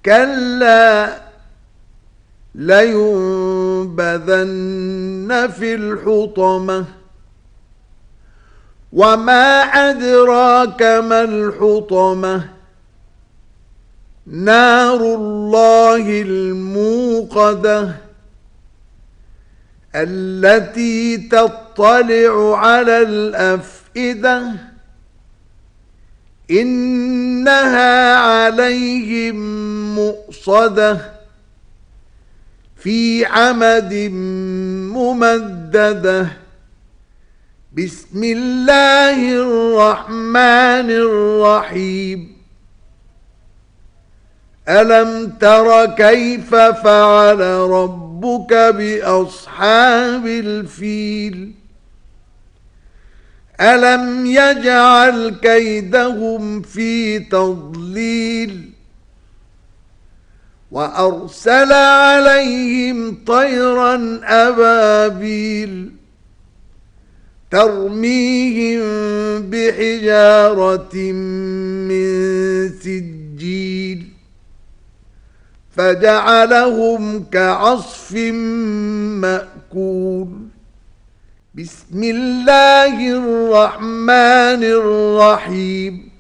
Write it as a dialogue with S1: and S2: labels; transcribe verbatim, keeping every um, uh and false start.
S1: كلا لينبذن في الحطمة وما أدراك ما الحطمة نار الله الموقدة التي تطلع على الأفئدة إنها عليهم مؤصدة في عمد ممددة بسم الله الرحمن الرحيم ألم تر كيف فعل ربك بأصحاب الفيل ألم يجعل كيدهم في تضليل وأرسل عليهم طيرا أبابيل ترميهم بحجارة من سجيل فجعلهم كعصف مأكول بسم الله الرحمن الرحيم